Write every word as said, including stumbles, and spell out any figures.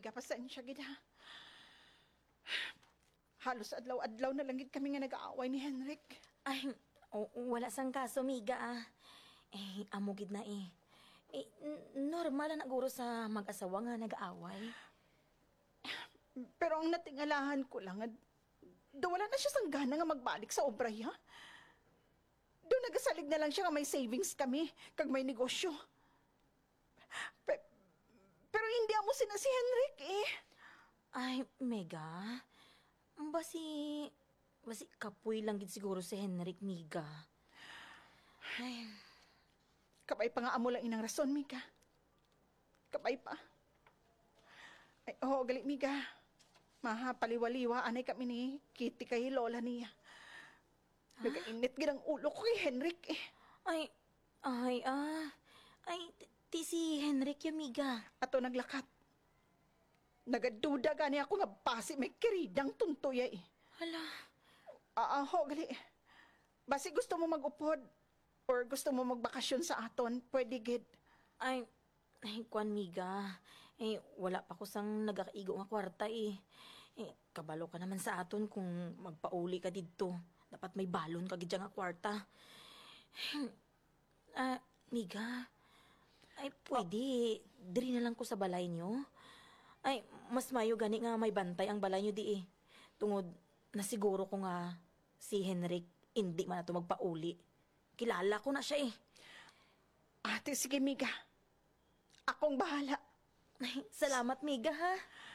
Miga, pasensya gid ha. Halos adlaw-adlaw na lang gid kami nga nag-aaway ni Henrik. Ay, o, wala sang kaso, miga ah. Eh, amo gid na eh. Eh, n- normal na guro sa mag-asawa nga nag-aaway. Pero ang natingalahan ko lang, ad- daw wala na siya sang gana nga magbalik sa obra, ha? Doon nagasalig na lang siya nga may savings kami, kag may negosyo. Pe- pero hindi mo sina si Henrik eh. Ay, Mega. Basi, basi kapoy lang gid siguro si Henrik, miga. Ay, Kabay pa nga amo lang inang rason, Mika. Kabay pa. Ay, oh, gali, Mika. Maha, paliwaliwa, anay kami ni Kitty kay lola niya. Nagainit ginang ulo ko kay Henrik eh. ay, ay, ah. Ay, ti ti si Henrik ya, miga. Ato naglakat. Nagaduda gani ako nga basi may kiridang tuntoy eh. Hala, Ah, ah, ho, gali. Basi gusto mo mag-upod or gusto mo magbakasyon sa aton, pwede gid. ay, ay, kwan, miga. Eh, wala pa ko sang nagakaigo nga kwarta eh. Eh, kabalo ka naman sa aton kung magpauli ka didto. Dapat may balon ka gid nga kwarta. Ah, miga. Ay, pwede. Diri na lang ko sa balay nyo. Ay, mas mayo gani nga may bantay ang balay nyo di eh. Tungod, nasiguro ko nga si Henrik hindi man na to magpauli. Kilala ko na siya eh. Ate, sige, Mika. Akong bahala. Ay, salamat, miga ha.